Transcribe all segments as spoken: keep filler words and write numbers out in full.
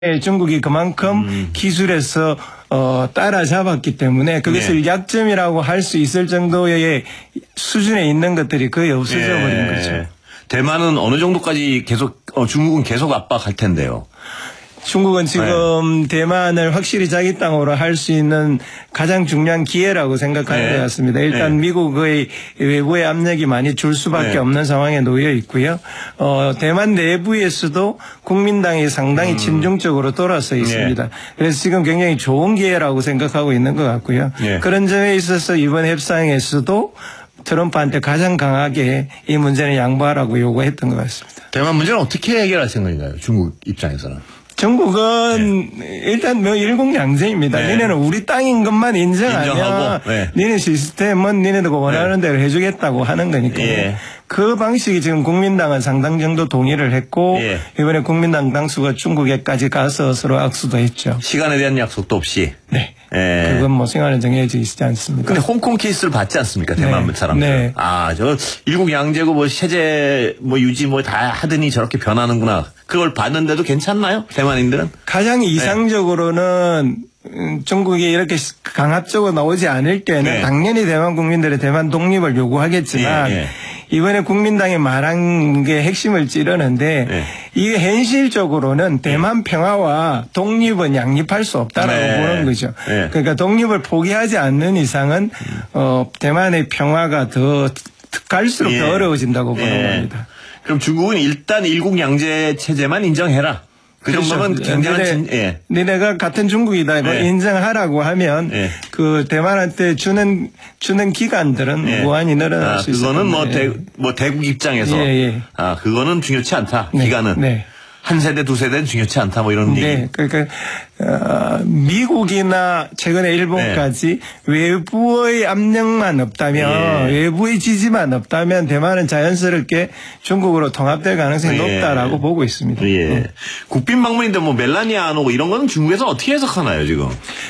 중국이 그만큼 음. 기술에서 어, 따라잡았기 때문에 그것을 네. 약점이라고 할 수 있을 정도의 수준에 있는 것들이 거의 없어져 네. 버린 거죠. 대만은 어느 정도까지 계속 어, 중국은 계속 압박할 텐데요. 중국은 지금 네. 대만을 확실히 자기 땅으로 할 수 있는 가장 중요한 기회라고 생각하는 네. 것 같습니다. 일단 네. 미국의 외부의 압력이 많이 줄 수밖에 네. 없는 상황에 놓여 있고요. 어, 대만 내부에서도 국민당이 상당히 음. 친중적으로 돌아서 있습니다. 네. 그래서 지금 굉장히 좋은 기회라고 생각하고 있는 것 같고요. 네. 그런 점에 있어서 이번 협상에서도 트럼프한테 가장 강하게 이 문제는 양보하라고 요구했던 것 같습니다. 대만 문제는 어떻게 해결할 생각인가요? 중국 입장에서는. 중국은 네. 일단 뭐 일국양제입니다. 네. 니네는 우리 땅인 것만 인정하면 네. 니네 시스템은 니네들가 원하는 네. 대로 해주겠다고 하는 거니까요. 네. 그 방식이 지금 국민당은 상당 정도 동의를 했고 네. 이번에 국민당 당수가 중국에까지 가서 서로 악수도 했죠. 시간에 대한 약속도 없이. 네. 네. 그건 뭐 생활은 정해져 있지 않습니까? 근데 홍콩 케이스를 받지 않습니까? 대만 네. 사람들. 네. 아, 저 일국양제고 뭐 세제 뭐 유지 뭐 다 하더니 저렇게 변하는구나. 그걸 봤는데도 괜찮나요? 대만인들은? 가장 이상적으로는 네. 중국이 이렇게 강압적으로 나오지 않을 때는 네. 당연히 대만 국민들의 대만 독립을 요구하겠지만 네. 네. 이번에 국민당이 말한 게 핵심을 찌르는데 네. 이게 현실적으로는 대만 네. 평화와 독립은 양립할 수 없다라고 네. 보는 거죠. 네. 그러니까 독립을 포기하지 않는 이상은 어, 대만의 평화가 더 갈수록 네. 더 어려워진다고 네. 보는 겁니다. 그럼 중국은 일단 일국양제 체제만 인정해라. 그 그렇죠. 정도면 굉장한 진, 예. 니네가 같은 중국이다 네. 인정하라고 하면 네. 그 대만한테 주는 주는 기간들은 네. 무한히 늘어날 아, 수 있어요. 그거는 뭐, 대, 뭐 대국 입장에서 예, 예. 아 그거는 중요치 않다. 네. 기간은 네. 한 세대 두 세대는 중요치 않다. 뭐 이런 네. 얘기. 그러니까 어, 미국이나 최근에 일본까지 네. 외부의 압력만 없다면 예. 외부의 지지만 없다면 대만은 자연스럽게 중국으로 통합될 가능성이 예. 높다라고 보고 있습니다. 예. 네. 국빈 방문인데 뭐 멜라니아 안 오고 이런 거는 중국에서 어떻게 해석하나요 지금?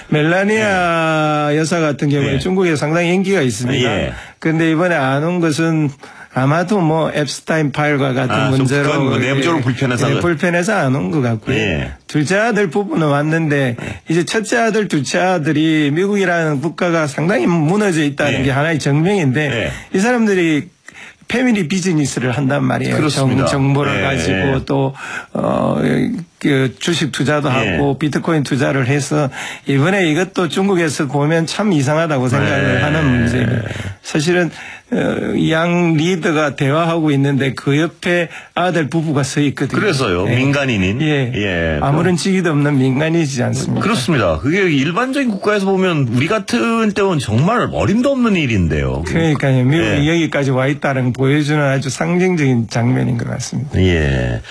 멜라니아 예. 여사 같은 경우에 예. 중국에 상당히 인기가 있습니다. 그런데 예. 이번에 안 온 것은 아마도 뭐 앱스타인 파일과 같은 아, 문제로 뭐 내부적으로 불편해서 네, 불편해서 안 온 것 같고요. 예. 둘째 아들 부부는 왔는데 예. 이제 첫째 아들, 둘째 아들이 미국이라는 국가가 상당히 무너져 있다는 예. 게 하나의 증명인데 예. 이 사람들이 패밀리 비즈니스를 한단 말이에요. 그렇습니다. 정, 정보를 예. 가지고 또 어, 그 주식 투자도 예. 하고 비트코인 투자를 해서 이번에 이것도 중국에서 보면 참 이상하다고 생각을 예. 하는 문제입니다. 사실은 양 리더가 대화하고 있는데 그 옆에 아들 부부가 서 있거든요. 그래서요. 예. 민간인인. 예. 예. 아무런 직위도 없는 민간인이지 않습니까? 그렇습니다. 그게 일반적인 국가에서 보면 우리 같은 때는 정말 어림도 없는 일인데요. 그러니까요. 미국이 예. 여기까지 와 있다는 걸 보여주는 아주 상징적인 장면인 것 같습니다. 예.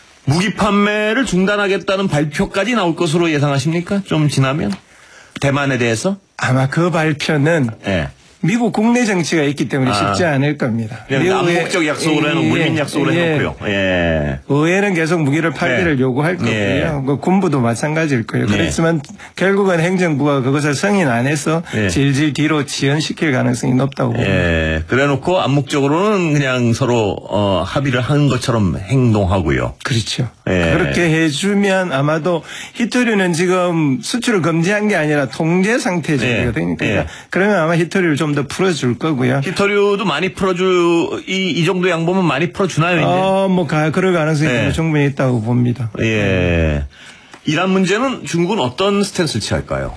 무기 판매를 중단하겠다는 발표까지 나올 것으로 예상하십니까? 좀 지나면? 대만에 대해서? 아마 그 발표는 예. 미국 국내 정치가 있기 때문에 아. 쉽지 않을 겁니다. 남북적 약속으로 해놓은 물밑 약속으로 예. 해놓고요. 예. 의회는 계속 무기를 팔기를 예. 요구할 거고요. 예. 그 군부도 마찬가지일 거예요. 예. 그렇지만 결국은 행정부가 그것을 승인 안 해서 예. 질질 뒤로 지연시킬 가능성이 높다고 봅니다. 예. 그래놓고 암묵적으로는 그냥 서로 어, 합의를 한 것처럼 행동하고요. 그렇죠. 예. 그렇게 해주면 아마도 히토류는 지금 수출을 금지한 게 아니라 통제 상태 중이거든요. 그러니까 예. 그러면 아마 히토류를 좀 더 풀어줄 거고요. 히토류도 많이 풀어주, 이, 이 정도 양보면 많이 풀어주나요, 이제? 어, 뭐, 가, 그럴 가능성이 예. 충분히 있다고 봅니다. 예. 이란 문제는 중국은 어떤 스탠스를 취할까요?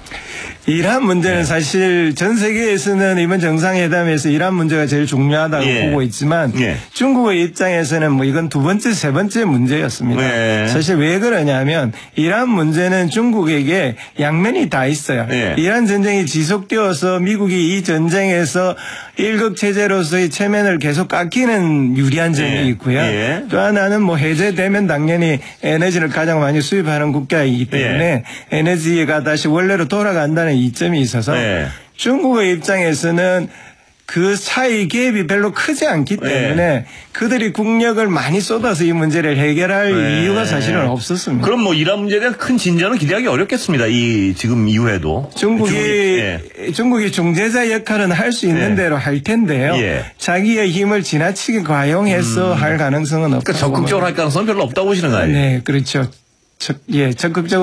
이란 문제는 예. 사실 전 세계에서는 이번 정상회담에서 이란 문제가 제일 중요하다고 예. 보고 있지만 예. 중국의 입장에서는 뭐 이건 두 번째, 세 번째 문제였습니다. 예. 사실 왜 그러냐면 이란 문제는 중국에게 양면이 다 있어요. 예. 이란 전쟁이 지속되어서 미국이 이 전쟁에서 일극 체제로서의 체면을 계속 깎이는 유리한 점이 예. 있고요. 예. 또 하나는 뭐 해제되면 당연히 에너지를 가장 많이 수입하는 국가이기 때문에 예. 에너지가 다시 원래로 돌아간다는 이점이 있어서 네. 중국의 입장에서는 그 사이 갭이 별로 크지 않기 때문에 네. 그들이 국력을 많이 쏟아서 이 문제를 해결할 네. 이유가 사실은 없었습니다. 그럼 뭐 이란 문제에 대한 큰 진전은 기대하기 어렵겠습니다. 이 지금 이후에도. 중국이 중국이, 네. 중국이 중재자 역할은 할 수 있는 네. 대로 할 텐데요. 예. 자기의 힘을 지나치게 과용해서 음. 할 가능성은 없다. 그러니까 적극적으로 할 가능성은 별로 없다고 보시는 거예요. 네, 그렇죠. 적, 예, 적극적으로